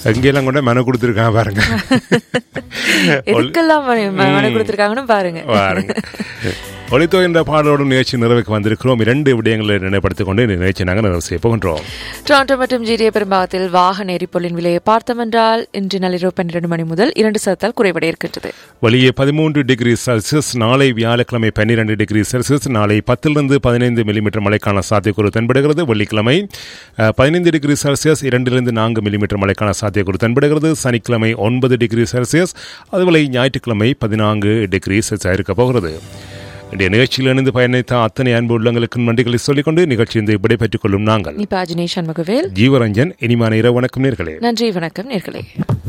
எங்கெல்லாம் கொண்டு மனு கொடுத்துருக்காங்க பாருங்க. எதுக்கெல்லாம் மனு கொடுத்துருக்காங்கன்னு பாருங்க. ஒளித்தோ என்ற பாடலோடு நிகழ்ச்சி நிறைவுக்கு வந்திருக்கிறோம். 2 விடயங்களை நினைப்படுத்திக் கொண்டு இந்த நிகழ்ச்சி நாங்கள் நிறைவு செய்ய போகின்றோம். டொரண்டோ மற்றும் ஜிடிஏ பெரும்பாகத்தில் வாகன எரிபொருளின் விலையை பார்த்தோம் என்றால் இன்று நள்ளிரவு 12 மணி முதல் 2% குறைவடைய இருக்கின்றது. வெளியே 13 டிகிரி செல்சியஸ், நாளை வியாழக்கிழமை 12 டிகிரி செல்சியஸ், நாளை 10 15 மில்லிமீட்டர் மழைக்கான சாத்தியக்கூறு தென்படுகிறது. வெள்ளிக்கிழமை 15 டிகிரி செல்சியஸ், 2 4 மில்லிமீட்டர் மழைக்கான சாத்தியக்கூறு தென்படுகிறது. சனிக்கிழமை 9 டிகிரி செல்சியஸ், அதுவரை ஞாயிற்றுக்கிழமை 14 டிகிரி செல்சியஸ் இருக்க போகிறது. இன்றைய நிகழ்ச்சியில் இணைந்து பயணித்த அத்தனை அன்பு உள்ளங்களுக்கு நன்றிகளை சொல்லிக்கொண்டு நிகழ்ச்சியை விடைபெற்றுக் கொள்ளும் நாங்கள் ஜீவரஞ்சன். இனிமான இரவு வணக்கம் நேர்களே. நன்றி, வணக்கம் நேர்களே.